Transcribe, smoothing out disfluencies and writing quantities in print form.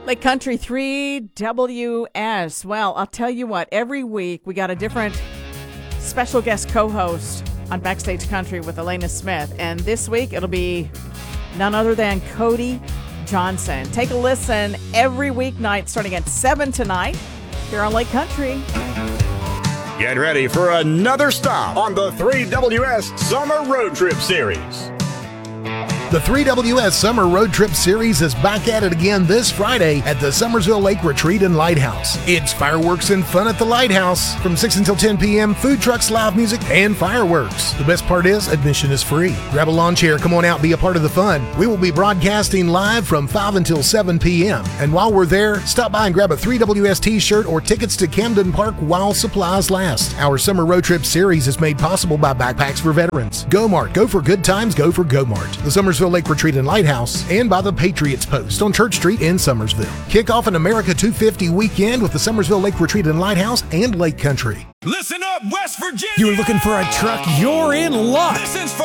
Lake Country 3WS. Well, I'll tell you what, every week we got a different special guest co-host on Backstage Country with Elena Smith. And this week it'll be none other than Cody Johnson. Take a listen every weeknight starting at 7 tonight here on Lake Country. Get ready for another stop on the 3WS Summer Road Trip Series. The 3WS Summer Road Trip Series is back at it again this Friday at the Summersville Lake Retreat and Lighthouse. It's fireworks and fun at the Lighthouse from 6 until 10 p.m., food trucks, live music, and fireworks. The best part is admission is free. Grab a lawn chair, come on out, be a part of the fun. We will be broadcasting live from 5 until 7 p.m. And while we're there, stop by and grab a 3WS t-shirt or tickets to Camden Park while supplies last. Our Summer Road Trip Series is made possible by Backpacks for Veterans, Go-Mart, go for good times, go for Go-Mart, the Summersville Lake Retreat and Lighthouse, and by the Patriots Post on Church Street in Summersville. Kick off an America 250 weekend with the Summersville Lake Retreat and Lighthouse and Lake Country. Listen up, West Virginia! You're looking for a truck? You're in luck! This is